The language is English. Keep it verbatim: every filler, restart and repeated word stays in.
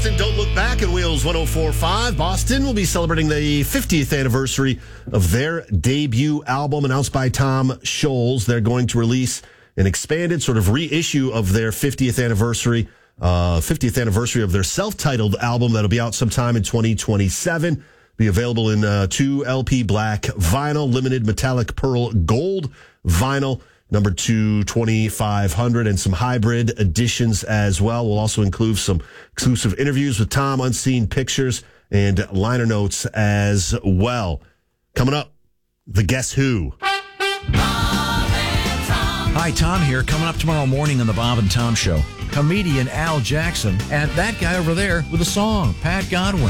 And Don't Look Back at Wheels one oh four point five. Boston will be celebrating the fiftieth anniversary of their debut album announced by Tom Scholz. They're going to release an expanded sort of reissue of their fiftieth anniversary, uh, fiftieth anniversary of their self-titled album that'll be out sometime in twenty twenty-seven. Be available in uh, two L P black vinyl, limited metallic pearl gold vinyl, number two twenty-five hundred, and some hybrid editions as well. We'll also include some exclusive interviews with Tom, unseen pictures, and liner notes as well. Coming up, the Guess Who. Hi, Tom here. Coming up tomorrow morning on the Bob and Tom Show, comedian Al Jackson and that guy over there with a song, Pat Godwin.